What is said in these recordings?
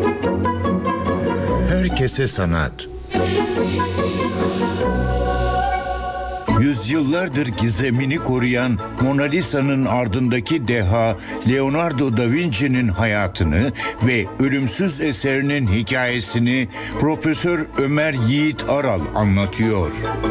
Herkese sanat. Yüzyıllardır gizemini koruyan Mona Lisa'nın ardındaki deha Leonardo da Vinci'nin hayatını ve ölümsüz eserinin hikayesini Profesör Ömer Yiğit Aral anlatıyor.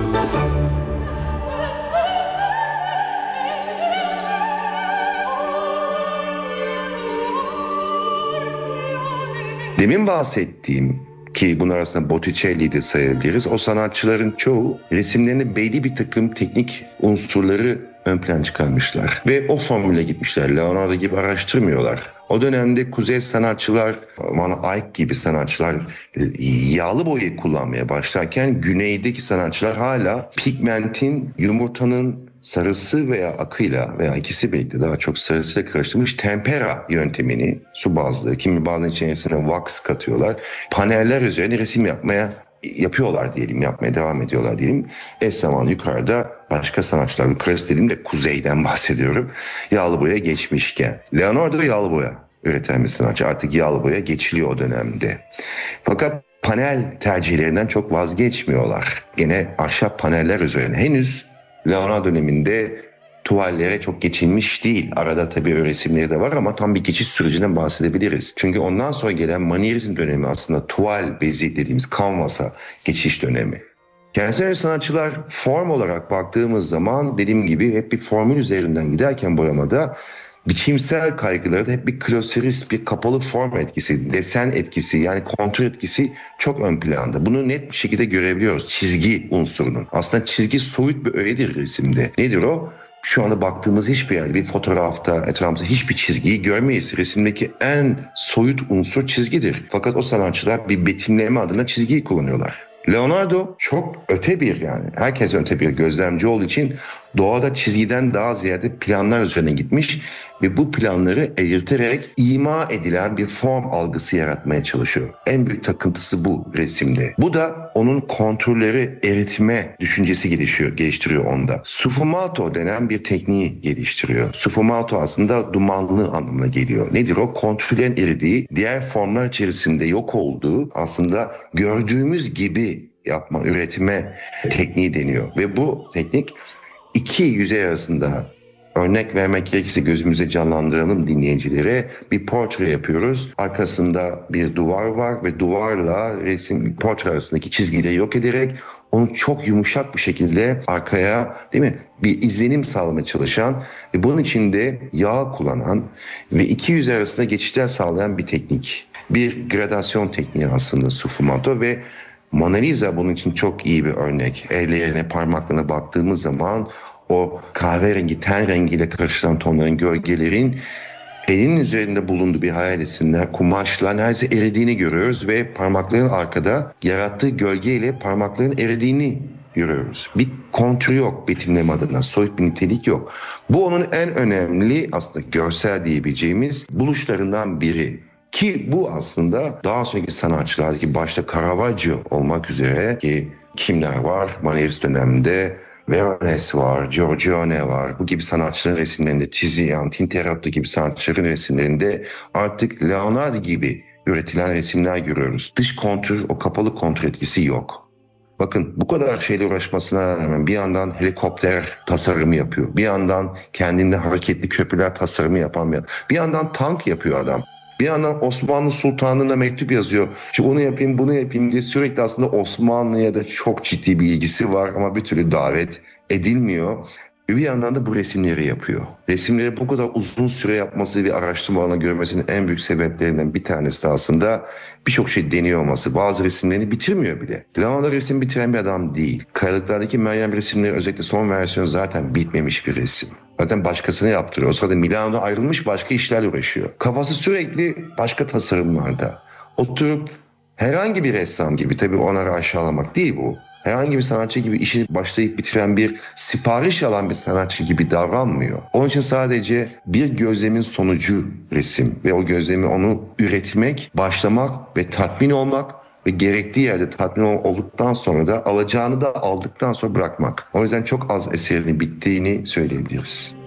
Demin bahsettiğim ki bunun arasında Botticelli'yi de sayabiliriz. O sanatçıların çoğu resimlerinde belli bir takım teknik unsurları ön plan çıkarmışlar. Ve o formüle gitmişler. Leonardo gibi araştırmıyorlar. O dönemde kuzey sanatçılar, Van Eyck gibi sanatçılar yağlı boyayı kullanmaya başlarken güneydeki sanatçılar hala pigmentin, yumurtanın sarısı veya akıyla veya ikisi birlikte daha çok sarısıyla karıştırılmış tempera yöntemini, su bazlı, kimi bazen içerisine wax katıyorlar. Paneller üzerine resim yapıyorlar diyelim, yapmaya devam ediyorlar diyelim. Eş zamanlı yukarıda başka sanatçılar, yukarısı dediğimde kuzeyden bahsediyorum, yağlı boya geçmişken. Leonardo yağlı boya üreten bir sanatçı, artık yağlı boya geçiliyor o dönemde. Fakat panel tercihlerinden çok vazgeçmiyorlar. Gene ahşap paneller üzerine henüz Leonardo döneminde tuvallere çok geçilmiş değil. Arada tabii resimleri de var ama tam bir geçiş sürecinden bahsedebiliriz. Çünkü ondan sonra gelen Manierizm dönemi aslında tuval bezi dediğimiz kanvasa geçiş dönemi. Kentsel sanatçılar form olarak baktığımız zaman dediğim gibi hep bir formül üzerinden giderken boyamada biçimsel kaygıları da hep bir klasörist, bir kapalı form etkisi, desen etkisi yani kontur etkisi çok ön planda. Bunu net bir şekilde görebiliyoruz çizgi unsurunun. Aslında çizgi soyut bir öğedir resimde. Nedir o? Şu anda baktığımız hiçbir yerde bir fotoğrafta etrafımızda hiçbir çizgiyi görmeyiz. Resimdeki en soyut unsur çizgidir. Fakat o sanatçılar bir betimleme adına çizgiyi kullanıyorlar. Leonardo çok öte bir yani herkes öte bir gözlemci olduğu için doğada çizgiden daha ziyade planlar üzerine gitmiş ve bu planları eğirterek ima edilen bir form algısı yaratmaya çalışıyor. En büyük takıntısı bu resimde. Bu da onun kontürleri eritme düşüncesi geliştiriyor onda. Sfumato denen bir tekniği geliştiriyor. Sfumato aslında dumanlı anlamına geliyor. Nedir o? Kontürlerin eridiği, diğer formlar içerisinde yok olduğu aslında gördüğümüz gibi üretme tekniği deniyor. Ve bu teknik iki yüzey arasında örnek vermek gerekirse gözümüze canlandıralım dinleyicilere. Bir portre yapıyoruz. Arkasında bir duvar var ve duvarla portre arasındaki çizgileri yok ederek onu çok yumuşak bir şekilde arkaya değil mi bir izlenim sağlamaya çalışan ve bunun içinde yağ kullanan ve iki yüzey arasında geçişler sağlayan bir teknik. Bir gradasyon tekniği aslında sfumato ve Mona Lisa bunun için çok iyi bir örnek. Ellerine, parmaklarına baktığımız zaman o kahverengi, ten rengiyle karışılan tonların, gölgelerin elinin üzerinde bulunduğu bir hayal etsinler, kumaşla neredeyse eridiğini görüyoruz ve parmakların arkada yarattığı gölgeyle parmakların eridiğini görüyoruz. Bir kontür yok betimleme adına, soyut bir nitelik yok. Bu onun en önemli aslında görsel diyebileceğimiz buluşlarından biri. Ki bu aslında daha sonraki sanatçılardaki başta Caravaggio olmak üzere ki kimler var? Manierizm döneminde Veronese var, Giorgione var. Bu gibi sanatçıların resimlerinde, Tizian, Tintoretto gibi sanatçıların resimlerinde artık Leonardo gibi üretilen resimler görüyoruz. Dış kontür, o kapalı kontür etkisi yok. Bakın bu kadar şeyle uğraşmasına rağmen bir yandan helikopter tasarımı yapıyor. Bir yandan kendinde hareketli köprüler tasarımı yapan bir yandan tank yapıyor adam. Bir yandan Osmanlı Sultanlığı'na mektup yazıyor. Şimdi onu yapayım, bunu yapayım diye sürekli aslında Osmanlı'ya da çok ciddi bir ilgisi var ama bir türlü davet edilmiyor. Ve bir yandan da bu resimleri yapıyor. Resimleri bu kadar uzun süre yapması ve araştırma alanına görmesinin en büyük sebeplerinden bir tanesi de aslında birçok şey deniyor olması. Bazı resimlerini bitirmiyor bile. Leonardo resim bitiren bir adam değil. Kayalıklardaki Meryem resimleri özellikle son versiyonu zaten bitmemiş bir resim. Zaten başkasını yaptırıyor. O sırada Milano'da ayrılmış başka işlerle uğraşıyor. Kafası sürekli başka tasarımlarda. Oturup herhangi bir ressam gibi tabii onları aşağılamak değil bu. Herhangi bir sanatçı gibi işini başlayıp bitiren bir sipariş alan bir sanatçı gibi davranmıyor. Onun için sadece bir gözlemin sonucu resim ve o gözlemi onu üretmek, başlamak ve tatmin olmak ve gerektiği yerde tatmin olduktan sonra da alacağını da aldıktan sonra bırakmak. O yüzden çok az eserinin bittiğini söyleyebiliriz.